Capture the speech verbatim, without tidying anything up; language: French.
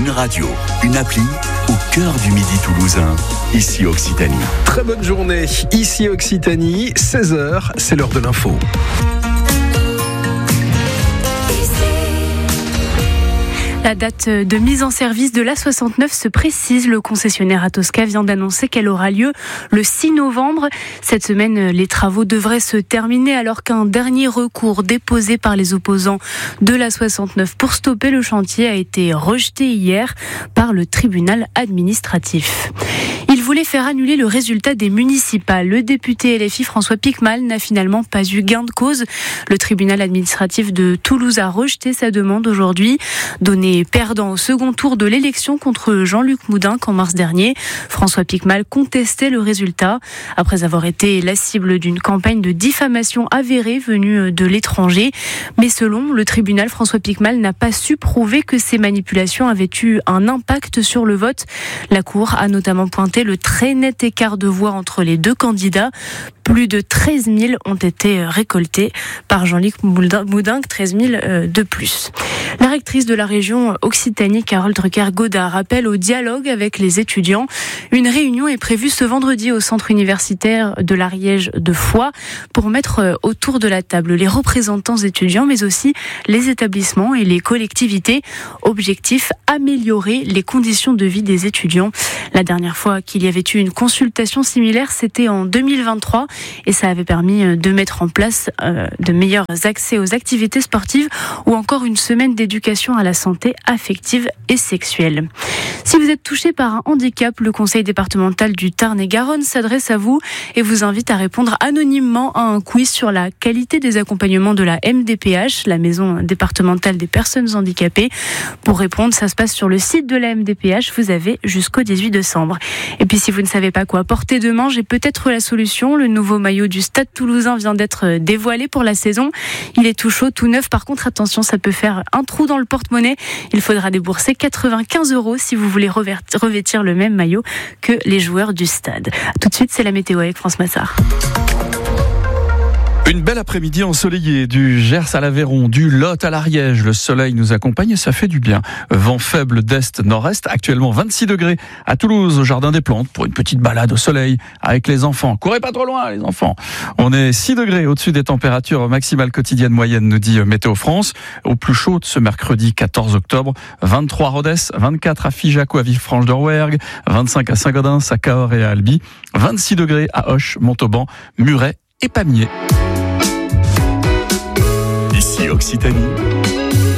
Une radio, une appli au cœur du Midi toulousain, ici Occitanie. Très bonne journée, ici Occitanie, seize heures, c'est l'heure de l'info. La date de mise en service de l'A soixante-neuf se précise. Le concessionnaire Atosca vient d'annoncer qu'elle aura lieu le six novembre. Cette semaine, les travaux devraient se terminer alors qu'un dernier recours déposé par les opposants de l'A soixante-neuf pour stopper le chantier a été rejeté hier par le tribunal administratif. Il voulait faire annuler le résultat des municipales. Le député L F I François Piquemal n'a finalement pas eu gain de cause. Le tribunal administratif de Toulouse a rejeté sa demande aujourd'hui. Donné perdant au second tour de l'élection contre Jean-Luc Moudenc en mars dernier, François Piquemal contestait le résultat. Après avoir été la cible d'une campagne de diffamation avérée venue de l'étranger. Mais selon le tribunal, François Piquemal n'a pas su prouver que ces manipulations avaient eu un impact sur le vote. La Cour a notamment pointé le très net écart de voix entre les deux candidats. Plus de treize mille ont été récoltés par Jean-Luc Moudenc, treize mille de plus. La rectrice de la région Occitanie, Carole Drucker-Godard, appelle au dialogue avec les étudiants. Une réunion est prévue ce vendredi au centre universitaire de l'Ariège de Foix pour mettre autour de la table les représentants étudiants, mais aussi les établissements et les collectivités. Objectif, améliorer les conditions de vie des étudiants. La dernière fois qu'il y avait eu une consultation similaire, c'était en deux mille vingt-trois et ça avait permis de mettre en place euh, de meilleurs accès aux activités sportives ou encore une semaine d'éducation à la santé affective et sexuelle. Si vous êtes touché par un handicap, le conseil départemental du Tarn-et-Garonne s'adresse à vous et vous invite à répondre anonymement à un quiz sur la qualité des accompagnements de la M D P H, la maison départementale des personnes handicapées. Pour répondre, ça se passe sur le site de la M D P H. Vous avez jusqu'au dix-huit décembre. Et puis si vous ne savez pas quoi porter demain, j'ai peut-être la solution. Le nouveau maillot du Stade Toulousain vient d'être dévoilé pour la saison. Il est tout chaud, tout neuf. Par contre, attention, ça peut faire un trou dans le porte-monnaie. Il faudra débourser quatre-vingt-quinze euros si vous voulez revêtir le même maillot que les joueurs du stade. Tout de suite, c'est la météo avec France Massard. Une belle après-midi ensoleillée, du Gers à l'Aveyron, du Lot à l'Ariège. Le soleil nous accompagne et ça fait du bien. Vent faible d'est-nord-est, actuellement vingt-six degrés à Toulouse, au Jardin des Plantes, pour une petite balade au soleil avec les enfants. Courez pas trop loin, les enfants. On est six degrés au-dessus des températures maximales quotidiennes moyennes, nous dit Météo France. Au plus chaud de ce mercredi quatorze octobre, vingt-trois à Rodez, vingt-quatre à Figeac ou à Villefranche-de-Rouergue, vingt-cinq à Saint-Gaudens, à Cahors et à Albi, vingt-six degrés à Auch, Montauban, Muret et Pamiers. Ici Occitanie,